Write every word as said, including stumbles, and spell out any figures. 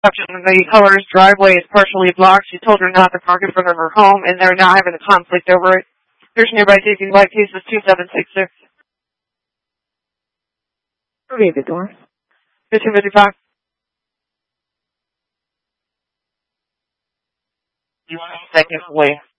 The Colors driveway is partially blocked. She told her not to park in front of her home, and they're now having a conflict over it. There's nearby taking light cases two seven six six. Okay, the door. fifteen fifty-five. You want a second, wait.